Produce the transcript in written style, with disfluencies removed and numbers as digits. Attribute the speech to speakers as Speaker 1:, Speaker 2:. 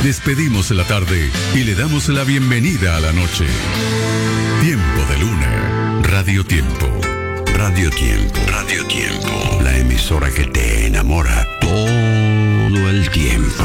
Speaker 1: Despedimos la tarde y le damos la bienvenida a la noche. Tiempo de Luna. Radio Tiempo.
Speaker 2: Radio Tiempo. Radio Tiempo. La emisora que te enamora todo el tiempo.